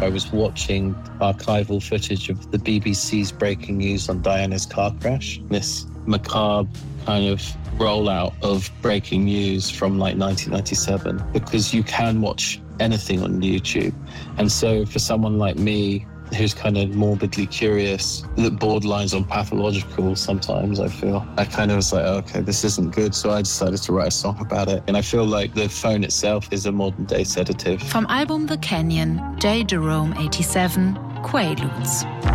I was watching archival footage of the BBC's breaking news on Diana's car crash. This macabre kind of rollout of breaking news from like 1997, because you can watch anything on YouTube. And so for someone like me, who's kind of morbidly curious, that borderlines on pathological sometimes, I feel. I kind of was like, okay, this isn't good. So I decided to write a song about it. And I feel like the phone itself is a modern day sedative. Vom Album The Canyon, J. Jerome 87, Quaaludes.